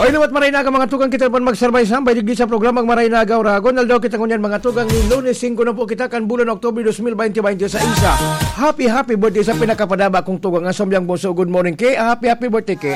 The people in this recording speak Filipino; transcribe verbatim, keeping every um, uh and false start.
Oy lumat maraynaga mga tugang kita pan magserbay sambay digdi sa programang Maraynaga Uragon. Naldaw kita ngunyan mga tugang ni Lunes singko na po kita kan bulan Oktubre twenty twenty sa isa. Happy happy birthday sa pinakapadaba kong tugang nga sombyang boso. Good morning kay happy happy birthday kay.